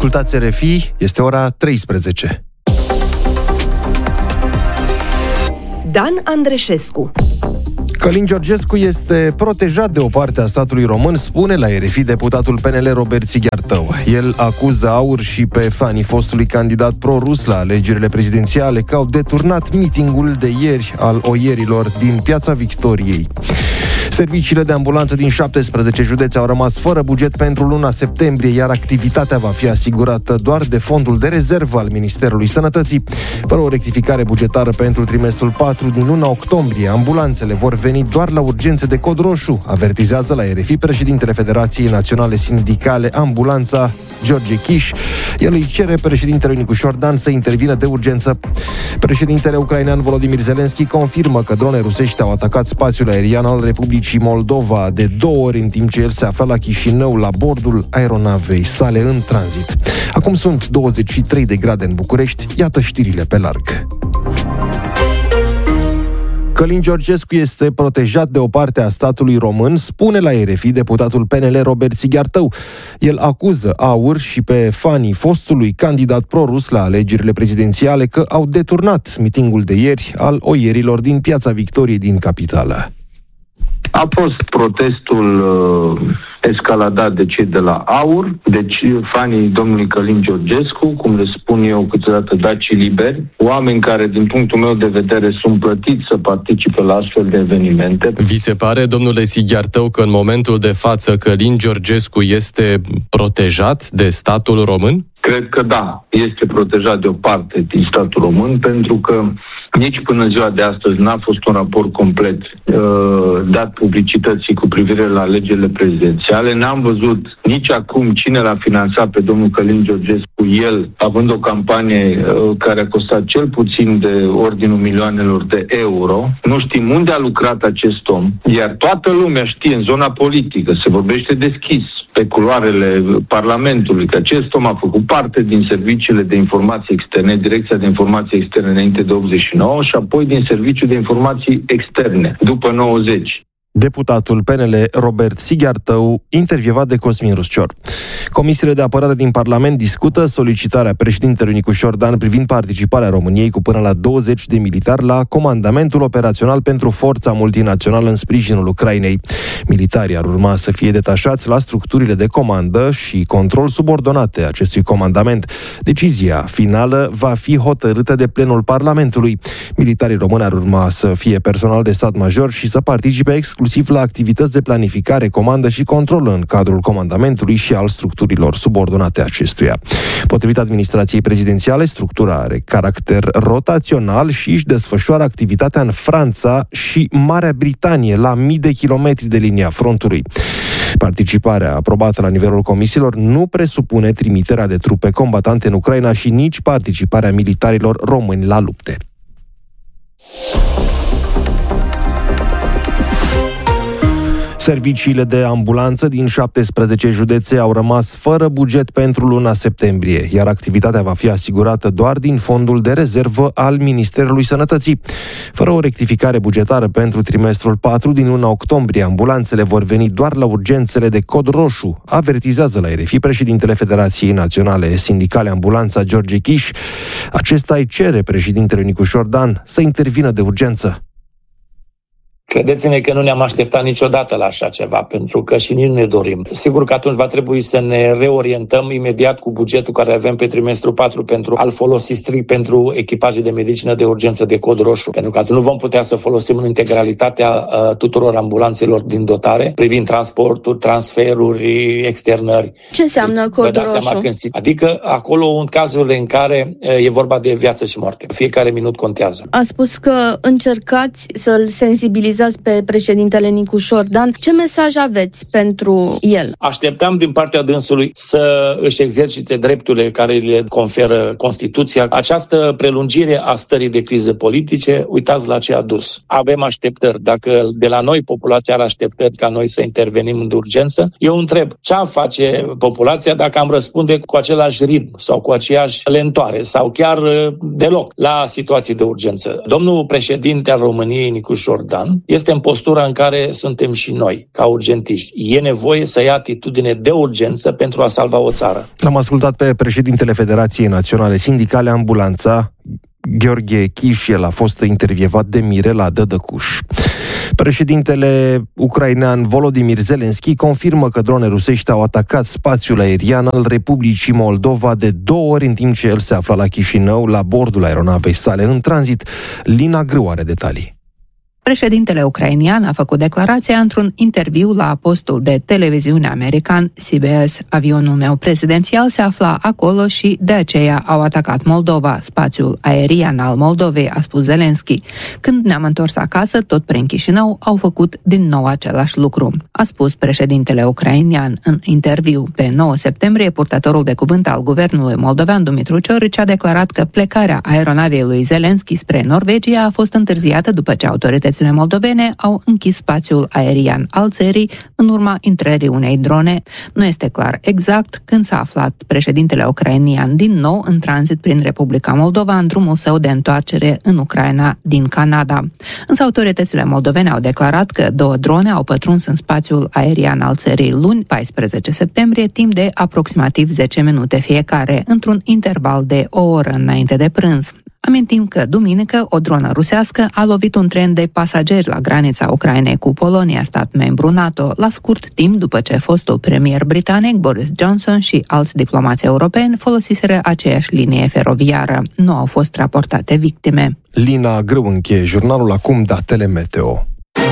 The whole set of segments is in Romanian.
Ascultați RFI, este ora 13. Dan Andreșescu. Călin Georgescu este protejat de o parte a statului român, spune la RFI deputatul PNL Robert Sighiartău. El acuză AUR și pe fanii fostului candidat pro-rus la alegerile prezidențiale că au deturnat mitingul de ieri al oierilor din Piața Victoriei. Serviciile de ambulanță din 17 județe au rămas fără buget pentru luna septembrie, iar activitatea va fi asigurată doar de fondul de rezervă al Ministerului Sănătății. Fără o rectificare bugetară pentru trimestrul 4 din luna octombrie, ambulanțele vor veni doar la urgențe de cod roșu, avertizează la RFI președintele Federației Naționale Sindicale Ambulanța, George Chiș. El îi cere președintelui Nicu Șordan să intervină de urgență. Președintele ucrainean Volodymyr Zelensky confirmă că drone rusești au atacat spațiul aerian al Republicii Moldova de 2 ori în timp ce el se afla la Chișinău la bordul aeronavei sale în tranzit. Acum sunt 23 de grade în București, iată știrile pe larg. Călin Georgescu este protejat de o parte a statului român, spune la RFI deputatul PNL Robert Sighiartău. El acuză AUR și pe fanii fostului candidat pro-rus la alegerile prezidențiale că au deturnat mitingul de ieri al oierilor din Piața Victoriei din capitală. A fost protestul escaladat de cei de la AUR, deci fanii domnului Călin Georgescu, cum le spun eu câteodată dacii liberi, oameni care, din punctul meu de vedere, sunt plătiți să participe la astfel de evenimente. Vi se pare, domnule Sighiartău, că în momentul de față Călin Georgescu este protejat de statul român? Cred că da, este protejat de o parte din statul român, pentru că nici până ziua de astăzi n-a fost un raport complet dat publicității cu privire la alegerile prezidențiale. N-am văzut nici acum cine l-a finanțat pe domnul Călin Georgescu, el având o campanie care a costat cel puțin de ordinul milioanelor de euro. Nu știm unde a lucrat acest om, iar toată lumea știe în zona politică, se vorbește deschis pe culoarele Parlamentului, că acest om a făcut parte din serviciile de informații externe, Direcția de Informații Externe înainte de 89 și apoi din Serviciul de Informații Externe, după 90. Deputatul PNL Robert Sighiartău, intervievat de Cosmin Ruscior. Comisiile de apărare din Parlament discută solicitarea președintelui Nicu Șordan privind participarea României cu până la 20 de militari la comandamentul operațional pentru forța multinațională în sprijinul Ucrainei. Militarii ar urma să fie detașați la structurile de comandă și control subordonate acestui comandament. Decizia finală va fi hotărâtă de plenul Parlamentului. Militarii români ar urma să fie personal de stat major și să participe exclusiv la activități de planificare, comandă și control în cadrul comandamentului și al structurilor subordonate acestuia. Potrivit administrației prezidențiale, structura are caracter rotațional și își desfășoară activitatea în Franța și Marea Britanie, la mii de kilometri de linia frontului. Participarea aprobată la nivelul comisiilor nu presupune trimiterea de trupe combatante în Ucraina și nici participarea militarilor români la lupte. Serviciile de ambulanță din 17 județe au rămas fără buget pentru luna septembrie, iar activitatea va fi asigurată doar din fondul de rezervă al Ministerului Sănătății. Fără o rectificare bugetară pentru trimestrul 4 din luna octombrie, ambulanțele vor veni doar la urgențele de cod roșu, avertizează la RFI președintele Federației Naționale Sindicale Ambulanța, George Chiș. Acesta îi cere președintelui Nicu Șordan să intervină de urgență. Credeți-ne că nu ne-am așteptat niciodată la așa ceva, pentru că și nici nu ne dorim. Sigur că atunci va trebui să ne reorientăm imediat cu bugetul care avem pe trimestrul 4 pentru a-l folosi strict pentru echipaje de medicină de urgență de cod roșu. Pentru că atunci nu vom putea să folosim în integralitatea tuturor ambulanțelor din dotare, privind transporturi, transferuri, externări. Ce înseamnă cod roșu? Adică acolo în cazurile în care e vorba de viață și moarte. Fiecare minut contează. A spus că încercați să-l sensibilizați pe președintele Nicu Șordan. Ce mesaj aveți pentru el? Așteptăm din partea dânsului să își exercite drepturile care le conferă Constituția. Această prelungire a stării de criză politice, uitați la ce a dus. Avem așteptări. Dacă de la noi populația are așteptări ca noi să intervenim în urgență, eu întreb ce ar face populația dacă am răspunde cu același ritm sau cu aceeași lentoare sau chiar deloc la situații de urgență. Domnul președinte al României, Nicu Șordan, este în postura în care suntem și noi, ca urgentiști. E nevoie să ia atitudine de urgență pentru a salva o țară. L-am ascultat pe președintele Federației Naționale Sindicale Ambulanța, Gheorghe Chiș. El a fost intervievat de Mirela Dădăcuș. Președintele ucrainean Volodymyr Zelensky confirmă că drone rusești au atacat spațiul aerian al Republicii Moldova de 2 ori în timp ce el se afla la Chișinău, la bordul aeronavei sale în tranzit. Lina Grâu are detalii. Președintele ucrainian a făcut declarația într-un interviu la postul de televiziune american CBS. Avionul meu prezidențial se afla acolo și de aceea au atacat Moldova, spațiul aerian al Moldovei, a spus Zelensky. Când ne-am întors acasă, tot prin Chișinău, au făcut din nou același lucru, a spus președintele ucrainian în interviu. Pe 9 septembrie, purtătorul de cuvânt al guvernului moldovean, Dumitru Ciorici, a declarat că plecarea aeronavei lui Zelensky spre Norvegia a fost întârziată după ce autoritățile moldovene au închis spațiul aerian al țării în urma intrării unei drone. Nu este clar exact când s-a aflat președintele ucrainian din nou în tranzit prin Republica Moldova în drumul său de întoarcere în Ucraina din Canada. Însă autoritățile moldovene au declarat că 2 drone au pătruns în spațiul aerian al țării luni, 14 septembrie, timp de aproximativ 10 minute fiecare, într-un interval de o oră înainte de prânz. Amintim că duminică o dronă rusească a lovit un tren de pasageri la granița Ucrainei cu Polonia, stat membru NATO, la scurt timp după ce fostul premier britanic Boris Johnson și alți diplomați europeni folosiseră aceeași linie feroviară. Nu au fost raportate victime. Lina Grâu încheie jurnalul, acum datele meteo.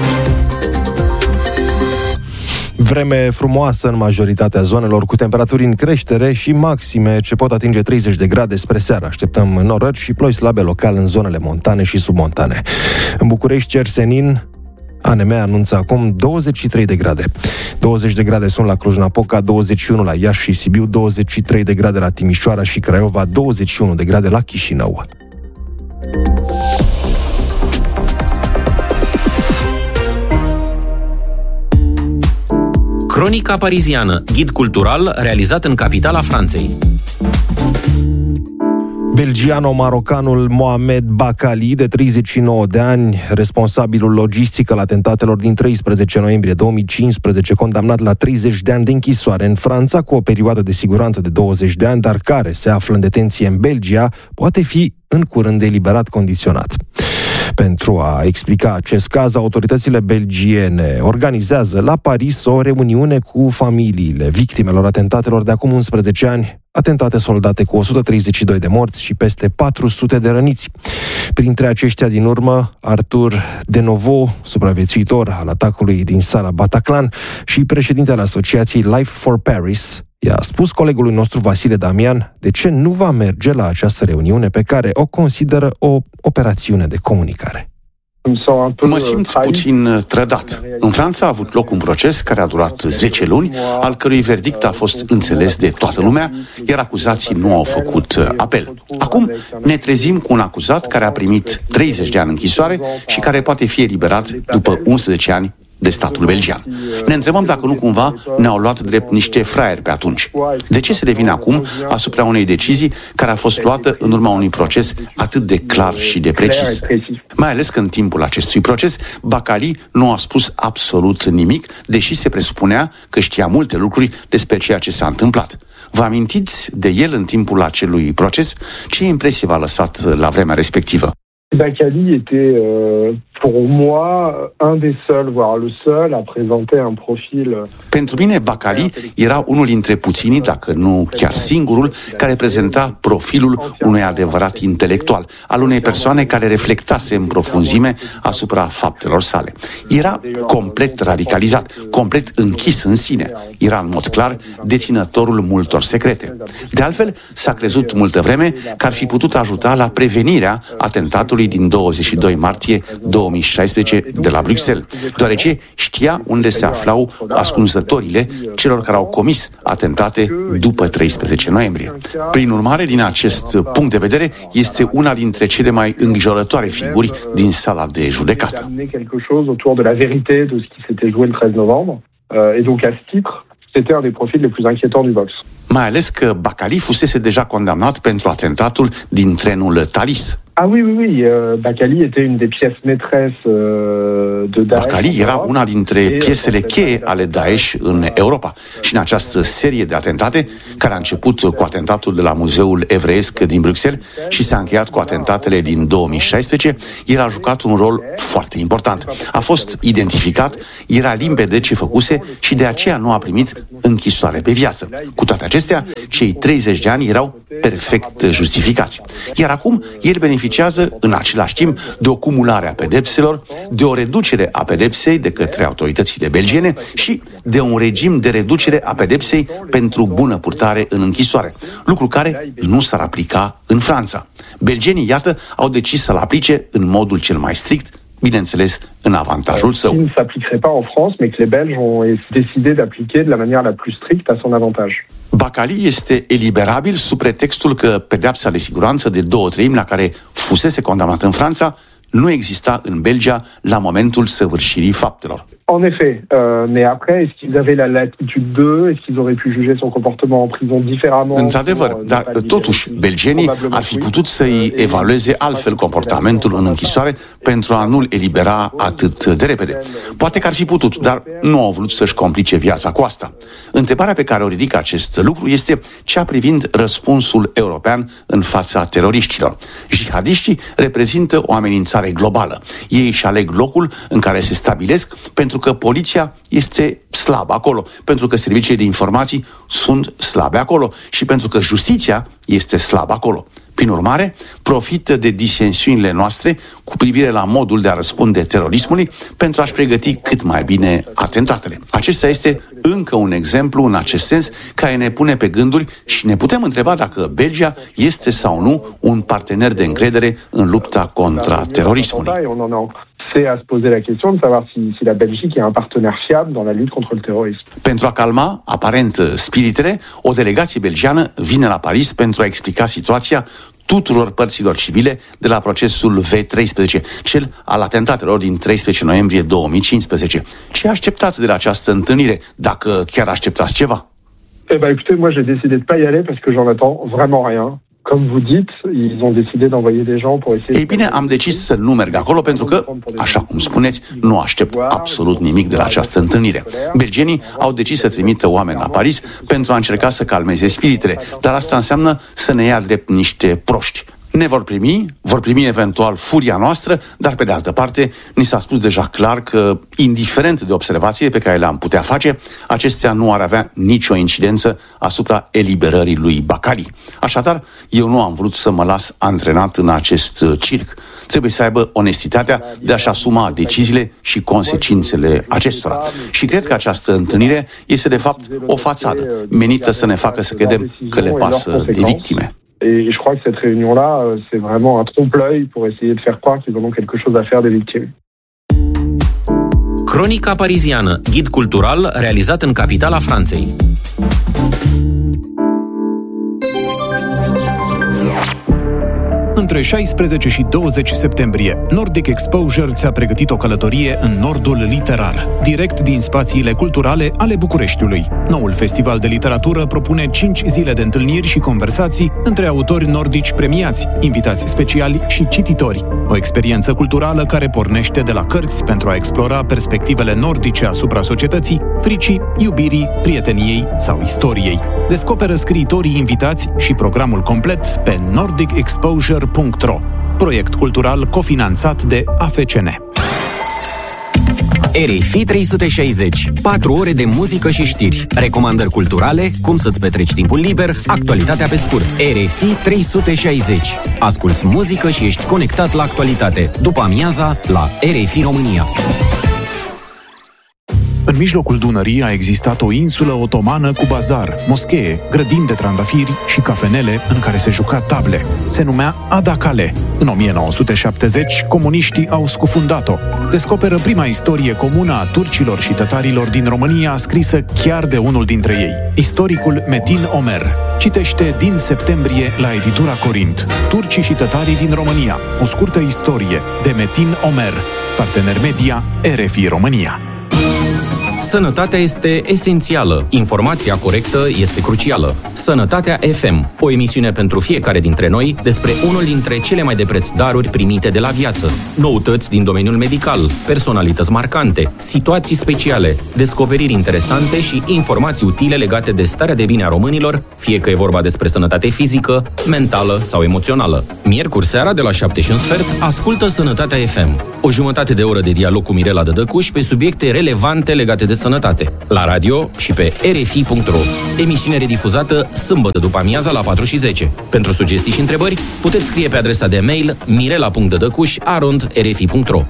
Vreme frumoasă în majoritatea zonelor, cu temperaturi în creștere și maxime ce pot atinge 30 de grade spre seară. Așteptăm norări și ploi slabe local în zonele montane și submontane. În București, cer senin, ANM anunță acum 23 de grade. 20 de grade sunt la Cluj-Napoca, 21 la Iași și Sibiu, 23 de grade la Timișoara și Craiova, 21 de grade la Chișinău. Cronica pariziană, ghid cultural realizat în capitala Franței. Belgiano-marocanul Mohamed Bakali, de 39 de ani, responsabilul logistic al atentatelor din 13 noiembrie 2015, condamnat la 30 de ani de închisoare în Franța, cu o perioadă de siguranță de 20 de ani, dar care se află în detenție în Belgia, poate fi în curând eliberat condiționat. Pentru a explica acest caz, autoritățile belgiene organizează la Paris o reuniune cu familiile victimelor atentatelor de acum 11 ani, atentate soldate cu 132 de morți și peste 400 de răniți. Printre aceștia din urmă, Arthur Denovo, supraviețuitor al atacului din sala Bataclan și președintele Asociației Life for Paris, i-a spus colegului nostru Vasile Damian de ce nu va merge la această reuniune pe care o consideră o operațiune de comunicare. Mă simt puțin trădat. În Franța a avut loc un proces care a durat 10 luni, al cărui verdict a fost înțeles de toată lumea, iar acuzații nu au făcut apel. Acum ne trezim cu un acuzat care a primit 30 de ani închisoare și care poate fi eliberat după 11 ani de statul belgian. Ne întrebăm dacă nu cumva ne-au luat drept niște fraieri pe atunci. De ce se revine acum asupra unei decizii care a fost luată în urma unui proces atât de clar și de precis? Mai ales că în timpul acestui proces, Bakali nu a spus absolut nimic, deși se presupunea că știa multe lucruri despre ceea ce s-a întâmplat. Vă amintiți de el în timpul acelui proces? Ce impresie v-a lăsat la vremea respectivă? Bakali était pour moi un des seuls, voire le seul, a présenter un profil. Pentru mine, Bakali era unul dintre puținii, dacă nu chiar singurul, care prezenta profilul unui adevărat intelectual, al unei persoane care reflectase în profunzime asupra faptelor sale. Era complet radicalizat, complet închis în sine. Era în mod clar deținătorul multor secrete. De altfel, s-a crezut multă vreme că ar fi putut ajuta la prevenirea atentatului din 22 martie 2016 de la Bruxelles, deoarece știa unde se aflau ascunzătorile celor care au comis atentate după 13 noiembrie. Prin urmare, din acest punct de vedere, este una dintre cele mai îngrijorătoare figuri din sala de judecată. C'était un des profils les plus inquiétants du Vox. Mai ales că Bakali fusese deja condamnat pentru atentatul din trenul Thalys. Bakkali était une des pièces maîtresses de Daesh. Bakkali era una dintre piesele cheie ale Daesh în Europa și în această serie de atentate, care a început cu atentatul de la Muzeul Evreiesc din Bruxelles și s-a încheiat cu atentatele din 2016, el a jucat un rol foarte important. A fost identificat, era limpede ce făcuse și de aceea nu a primit închisoare pe viață. Cu toate acestea, cei 30 de ani erau perfect justificați. Iar acum, el beneficiază în același timp de o cumulare a pedepselor, de o reducere a pedepsei de către autoritățile belgiene și de un regim de reducere a pedepsei pentru bună purtare în închisoare, lucru care nu s-ar aplica în Franța. Belgenii, iată, au decis să-l aplice în modul cel mai strict, bineînțeles, în avantajul său. Il ne s'appliquerait pas en France, mais que les Belges ont décidé d'appliquer de la manière la plus stricte à son avantage. Bakkali este eliberabil sub pretextul că pedeapsa de siguranță de 2/3 la care fusese condamnat în Franța nu exista în Belgia la momentul săvârșirii faptelor. En effet, mais après, est-ce qu'ils avaient la latitude d'eux? Est-ce qu'ils auraient pu juger son comportement en prison différemment? Într-adevăr, dar totuși, belgenii ar fi putut să-i evalueze altfel comportamentul în închisoare pentru a nu-l elibera atât de repede. Poate că ar fi putut, dar nu au vrut să-și complice viața cu asta. Întrebarea pe care o ridică acest lucru este cea privind răspunsul european în fața teroriștilor. Jihadiștii reprezintă o amenințare globală. Ei își aleg locul în care se stabilesc pentru că poliția este slabă acolo, pentru că serviciile de informații sunt slabe acolo și pentru că justiția este slabă acolo. Prin urmare, profită de disensiunile noastre cu privire la modul de a răspunde terorismului pentru a-și pregăti cât mai bine atentatele. Acesta este încă un exemplu în acest sens care ne pune pe gânduri și ne putem întreba dacă Belgia este sau nu un partener de încredere în lupta contra terorismului. C'est à se poser la question de savoir si la Belgique est un partenaire fiable dans la lutte contre le terrorisme. Pentru a calma, aparent, spiritele, o delegație belgiană vine la Paris pentru a explica situația tuturor părților civile de la procesul V13, cel al atentatelor din 13 noiembrie 2015. Ce așteptați de la această întâlnire, dacă chiar așteptați ceva? Écoutez, moi j'ai décidé de pas y aller parce que j'en attends vraiment rien. Comme vous dites, ils ont décidé d'envoyer des gens pour essayer... Ei bine, am decis să nu merg acolo pentru că, așa cum spuneți, nu aștept absolut nimic de la această întâlnire. Belgenii au decis să trimită oameni la Paris pentru a încerca să calmeze spiritele, dar asta înseamnă să ne ia drept niște proști. Ne vor primi eventual furia noastră, dar pe de altă parte ni s-a spus deja clar că, indiferent de observațiile pe care le-am putea face, acestea nu ar avea nicio incidență asupra eliberării lui Bakkali. Așadar, eu nu am vrut să mă las antrenat în acest circ. Trebuie să aibă onestitatea de a-și asuma deciziile și consecințele acestora. Și cred că această întâlnire este de fapt o fațadă menită să ne facă să credem că le pasă de victime. Et je crois que cette réunion-là, c'est vraiment un trompe-l'œil pour essayer de faire croire qu'ils en ont quelque chose à faire des victimes. Cronica pariziană, ghid cultural realizat în capitala Franței. Între 16 și 20 septembrie, Nordic Exposure ți-a pregătit o călătorie în nordul literar, direct din spațiile culturale ale Bucureștiului. Noul festival de literatură propune 5 zile de întâlniri și conversații între autori nordici premiați, invitați speciali și cititori. O experiență culturală care pornește de la cărți pentru a explora perspectivele nordice asupra societății, fricii, iubirii, prieteniei sau istoriei. Descoperă scriitorii invitați și programul complet pe nordicexposure.ro, proiect cultural cofinanțat de AFCN. RFI 360. 4 ore de muzică și știri, recomandări culturale, cum să-ți petreci timpul liber, actualitatea pe scurt. RFI 360. Asculți muzică și ești conectat la actualitate. După amiaza, la RFI România. În mijlocul Dunării a existat o insulă otomană cu bazar, moschee, grădini de trandafiri și cafenele în care se juca table. Se numea Adakale. În 1970, comuniștii au scufundat-o. Descoperă prima istorie comună a turcilor și tătarilor din România, scrisă chiar de unul dintre ei, istoricul Metin Omer. Citește din septembrie la editura Corint. Turcii și tătarii din România. O scurtă istorie de Metin Omer. Partener media RFI România. Sănătatea este esențială, informația corectă este crucială. Sănătatea FM, o emisiune pentru fiecare dintre noi despre unul dintre cele mai de preț daruri primite de la viață. Noutăți din domeniul medical, personalități marcante, situații speciale, descoperiri interesante și informații utile legate de starea de bine a românilor, fie că e vorba despre sănătate fizică, mentală sau emoțională. Miercuri seara de la 7:15, ascultă Sănătatea FM. O jumătate de oră de dialog cu Mirela Dădăcuș pe subiecte relevante legate de sănătate. La radio și pe rfi.ro. Emisiune redifuzată sâmbătă după amiaza la 4:10. Pentru sugestii și întrebări, puteți scrie pe adresa de mail mirela.dădăcuș@rfi.ro.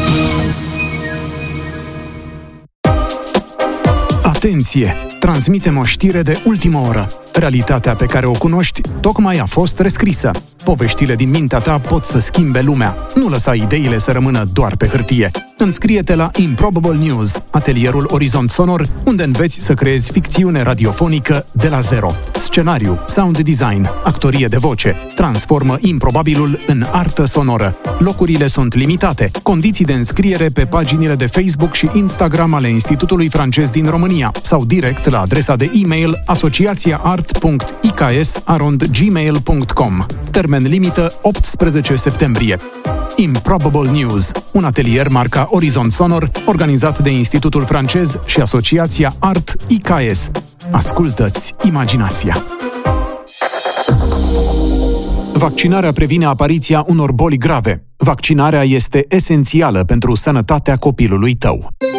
Atenție! Transmitem o știre de ultimă oră. Realitatea pe care o cunoști tocmai a fost rescrisă. Poveștile din mintea ta pot să schimbe lumea. Nu lăsa ideile să rămână doar pe hârtie. Înscrie-te la Improbable News, atelierul Orizont Sonor, unde înveți să creezi ficțiune radiofonică de la zero. Scenariu, sound design, actorie de voce. Transformă improbabilul în artă sonoră. Locurile sunt limitate. Condiții de înscriere pe paginile de Facebook și Instagram ale Institutului Francez din România sau direct la adresa de e-mail asociațiaart.iks@gmail.com. Termen limită 18 septembrie. Improbable News, un atelier marca Orizont Sonor, organizat de Institutul Francez și Asociația Art IKS. Ascultă-ți imaginația! Vaccinarea previne apariția unor boli grave. Vaccinarea este esențială pentru sănătatea copilului tău.